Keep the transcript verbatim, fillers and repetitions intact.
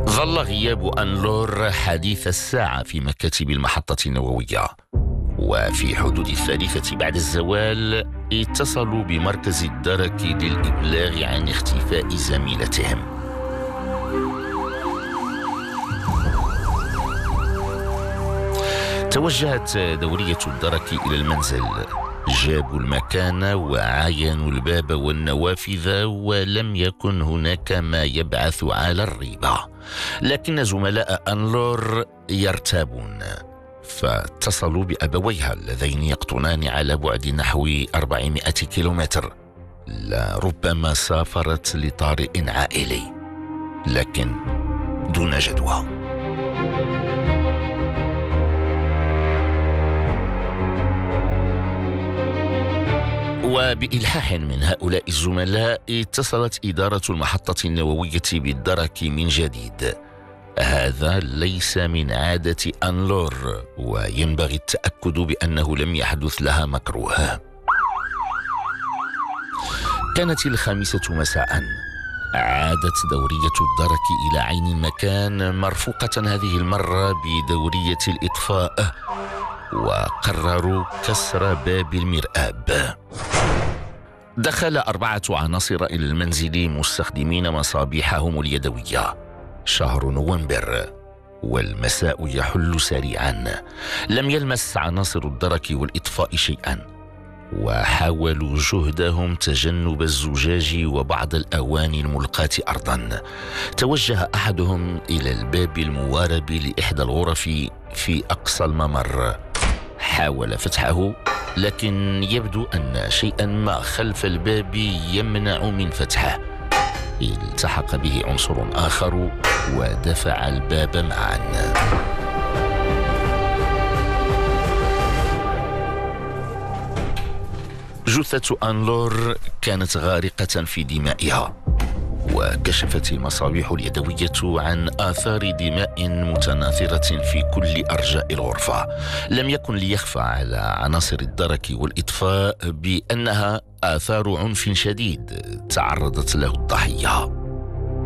ظل غياب أنلور حديث الساعة في مكاتب المحطة النووية، وفي حدود الثالثة بعد الزوال اتصلوا بمركز الدرك للإبلاغ عن اختفاء زميلتهم. توجهت دورية الدرك إلى المنزل، جابوا المكان وعاينوا الباب والنوافذ، ولم يكن هناك ما يبعث على الريبة. لكن زملاء أنلور يرتابون، فاتصلوا بأبويها اللذين يقطنان على بعد نحو أربعمائة كيلومتر. لربما سافرت لطارئ عائلي، لكن دون جدوى. وبإلحاح من هؤلاء الزملاء اتصلت إدارة المحطة النووية بالدرك من جديد. هذا ليس من عادة أنلور، وينبغي التأكد بأنه لم يحدث لها مكروه. كانت الخامسة مساء، عادت دورية الدرك إلى عين المكان، مرفوقة هذه المرة بدورية الإطفاء، وقرروا كسر باب المرآب. دخل أربعة عناصر إلى المنزل مستخدمين مصابيحهم اليدوية. شهر نوفمبر والمساء يحل سريعا. لم يلمس عناصر الدرك والإطفاء شيئا، وحاولوا جهدهم تجنب الزجاج وبعض الأواني الملقاة أرضا. توجه أحدهم إلى الباب الموارب لإحدى الغرف في أقصى الممر. حاول فتحه، لكن يبدو أن شيئا ما خلف الباب يمنع من فتحه. التحق به عنصر آخر ودفع الباب معا. جثة أنلور كانت غارقة في دمائها، وكشفت المصابيح اليدوية عن آثار دماء متناثرة في كل أرجاء الغرفة. لم يكن ليخفى على عناصر الدرك والإطفاء بأنها آثار عنف شديد تعرضت له الضحية.